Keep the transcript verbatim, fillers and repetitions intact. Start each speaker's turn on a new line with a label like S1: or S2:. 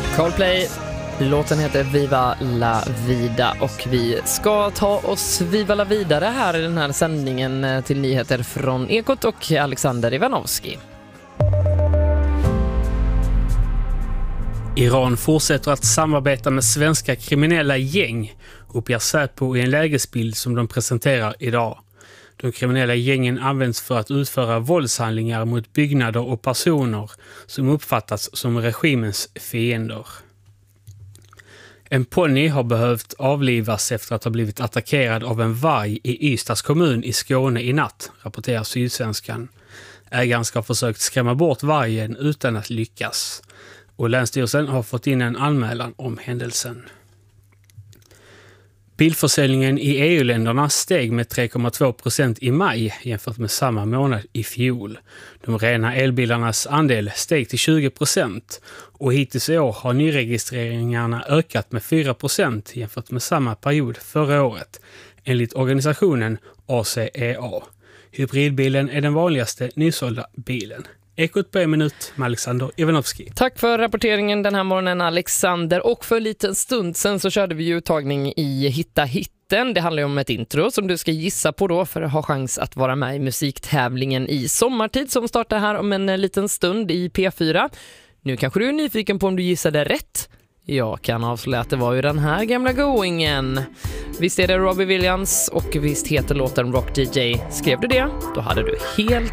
S1: Coldplay, låten heter Viva la vida och vi ska ta oss Viva la vidare här i den här sändningen till nyheter från Ekot och Alexander Ivanovski.
S2: Iran fortsätter att samarbeta med svenska kriminella gäng, uppger Säpo i en lägesbild som de presenterar idag. De kriminella gängen används för att utföra våldshandlingar mot byggnader och personer som uppfattas som regimens fiender. En ponny har behövt avlivas efter att ha blivit attackerad av en varg i Ystads kommun i Skåne i natt, rapporterar Sydsvenskan. Ägaren ska ha försökt skrämma bort vargen utan att lyckas. Och Länsstyrelsen har fått in en anmälan om händelsen. Bilförsäljningen i E U-länderna steg med tre komma två procent i maj jämfört med samma månad i fjol. De rena elbilarnas andel steg till tjugo procent och hittills i år har nyregistreringarna ökat med fyra procent jämfört med samma period förra året, enligt organisationen A C E A. Hybridbilen är den vanligaste nysålda bilen. Ekot på en minut med Alexander Ivanovski.
S1: Tack för rapporteringen den här morgonen, Alexander. Och för en liten stund sen så körde vi ju uttagning i Hitta hitten. Det handlar ju om ett intro som du ska gissa på då för att ha chans att vara med i musiktävlingen i sommartid som startar här om en liten stund i P fyra. Nu kanske du är nyfiken på om du gissade rätt. Jag kan avslöja att det var ju den här gamla goingen. Visst är det Robbie Williams och visst heter låten Rock D J. Skrev du det? Då hade du helt